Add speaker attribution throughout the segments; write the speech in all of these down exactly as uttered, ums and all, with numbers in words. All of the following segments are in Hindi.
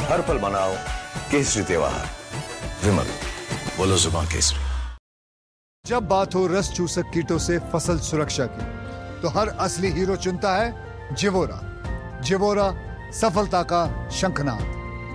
Speaker 1: हर पल मनाओ केसरी त्योहार। विमल, बोलो जुबान केसरी।
Speaker 2: जब बात हो रस चूसक कीटों से फसल सुरक्षा की, तो हर असली हीरो चुनता है जिवोरा। जिवोरा, सफलता का शंखनाद।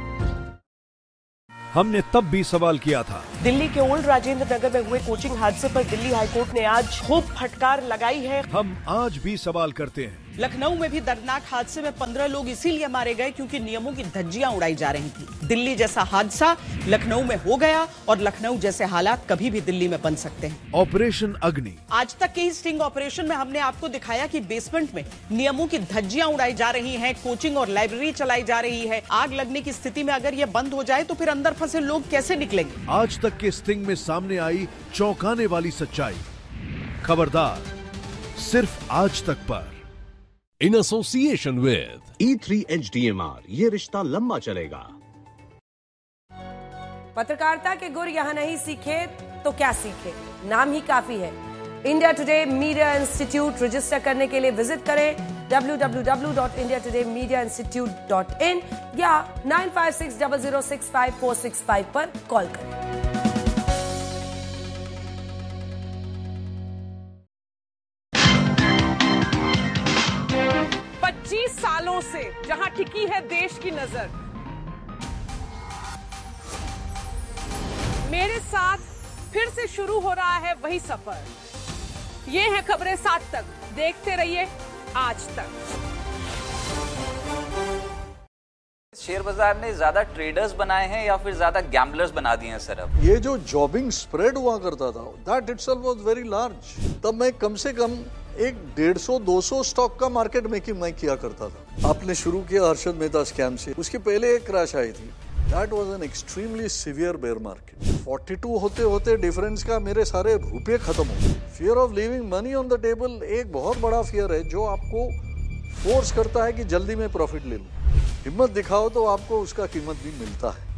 Speaker 3: हमने तब भी सवाल किया था।
Speaker 4: दिल्ली के ओल्ड राजेंद्र नगर में हुए कोचिंग हादसे पर दिल्ली हाईकोर्ट ने आज खूब फटकार लगाई है।
Speaker 3: हम आज भी सवाल करते हैं।
Speaker 4: लखनऊ में भी दर्दनाक हादसे में पंद्रह लोग इसीलिए मारे गए क्योंकि नियमों की धज्जियां उड़ाई जा रही थी। दिल्ली जैसा हादसा लखनऊ में हो गया और लखनऊ जैसे हालात कभी भी दिल्ली में बन सकते हैं।
Speaker 3: ऑपरेशन अग्नि।
Speaker 4: आज तक के इस स्टिंग ऑपरेशन में हमने आपको दिखाया कि बेसमेंट में नियमों की धज्जियां उड़ाई जा रही हैं, कोचिंग और लाइब्रेरी चलाई जा रही है। आग लगने की स्थिति में अगर ये बंद हो जाए तो फिर अंदर फंसे लोग कैसे निकलेंगे?
Speaker 3: आज तक के स्टिंग में सामने आई चौंकाने वाली सच्चाई। खबरदार, सिर्फ आज तक पर।
Speaker 5: In association with
Speaker 6: E three H D M R, ये रिश्ता लंबा चलेगा।
Speaker 7: पत्रकारिता के गुर यहाँ नहीं सीखे तो क्या सीखे, नाम ही काफी है। India today media institute register करने के लिए विजिट करें W W W dot India today media institute dot in या nine five six zero zero six five four six five पर कॉल करें।
Speaker 8: पच्चीस सालों से जहां टिकी है देश की नजर, मेरे साथ फिर से शुरू हो रहा है वही सफर। ये है खबरें सात तक, देखते रहिए आज तक।
Speaker 9: शेयर बाजार ने ज्यादा ट्रेडर्स बनाए हैं या फिर ज्यादा गैम्बलर्स बना दिए हैं सर? अब
Speaker 10: ये जो जॉबिंग स्प्रेड हुआ करता था, that itself was very large. तब मैं कम से कम एक डेढ़ सौ दो सौ स्टॉक का मार्केट मेकिंग मैं किया करता था। आपने शुरू किया हर्षद मेहता स्कैम से, उसके पहले एक क्रैश आई थी। That was an extremely severe bear market. बयालीस होते होते डिफरेंस का मेरे सारे रुपए खत्म हो गए। Fear of leaving money on the table एक बहुत बड़ा फियर है जो आपको फोर्स करता है कि जल्दी में प्रॉफिट ले लूं। हिम्मत दिखाओ तो आपको उसका कीमत भी मिलता है।